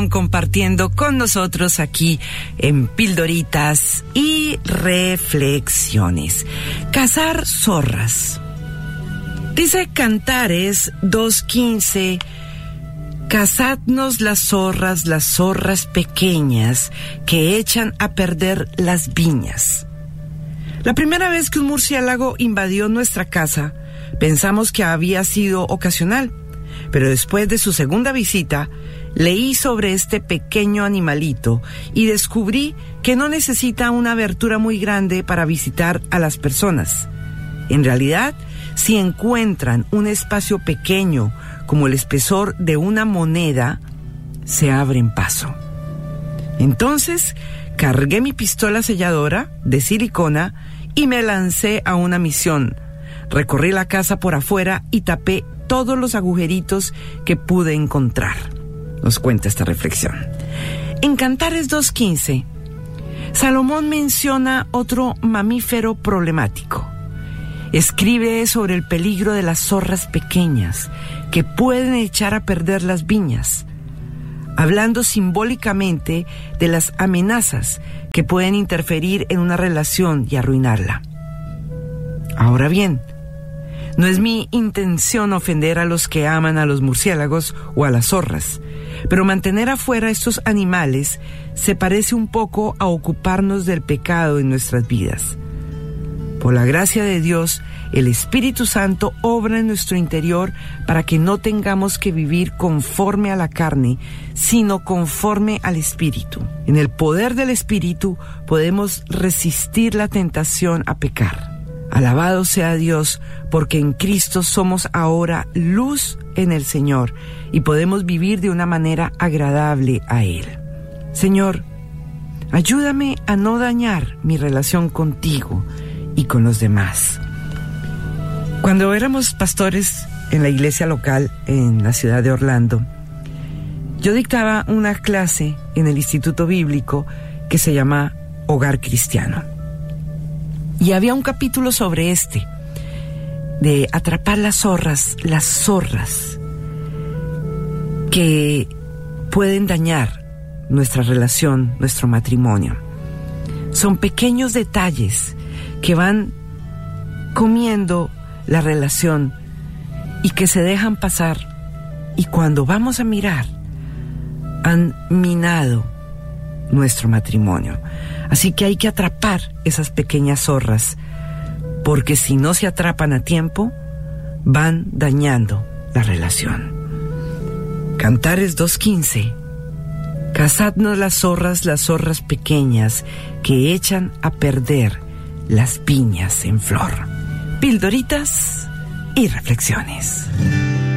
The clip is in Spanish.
Salomón compartiendo con nosotros aquí en Pildoritas y Reflexiones. Cazar zorras. Dice Cantares 2:15: cazadnos las zorras pequeñas que echan a perder las viñas. La primera vez que un murciélago invadió nuestra casa, pensamos que había sido ocasional, pero después de su segunda visita, leí sobre este pequeño animalito y descubrí que no necesita una abertura muy grande para visitar a las personas. En realidad, si encuentran un espacio pequeño como el espesor de una moneda, se abren paso. Entonces, cargué mi pistola selladora de silicona y me lancé a una misión. Recorrí la casa por afuera y tapé todos los agujeritos que pude encontrar. Nos cuenta esta reflexión. En Cantares 2:15, Salomón menciona otro mamífero problemático. Escribe sobre el peligro de las zorras pequeñas que pueden echar a perder las viñas, hablando simbólicamente de las amenazas que pueden interferir en una relación y arruinarla. Ahora bien, no es mi intención ofender a los que aman a los murciélagos o a las zorras, pero mantener afuera estos animales se parece un poco a ocuparnos del pecado en nuestras vidas. Por la gracia de Dios, el Espíritu Santo obra en nuestro interior para que no tengamos que vivir conforme a la carne, sino conforme al Espíritu. En el poder del Espíritu podemos resistir la tentación a pecar. Alabado sea Dios, porque en Cristo somos ahora luz en el Señor y podemos vivir de una manera agradable a Él. Señor, ayúdame a no dañar mi relación contigo y con los demás. Cuando éramos pastores en la iglesia local en la ciudad de Orlando, yo dictaba una clase en el Instituto Bíblico que se llama Hogar Cristiano. Y había un capítulo sobre de atrapar las zorras que pueden dañar nuestra relación, nuestro matrimonio. Son pequeños detalles que van comiendo la relación y que se dejan pasar, y cuando vamos a mirar, han minado nuestro matrimonio. Así que hay que atrapar esas pequeñas zorras, porque si no se atrapan a tiempo, van dañando la relación. Cantares 2:15: cazadnos las zorras pequeñas que echan a perder las viñas en flor. Pildoritas y reflexiones.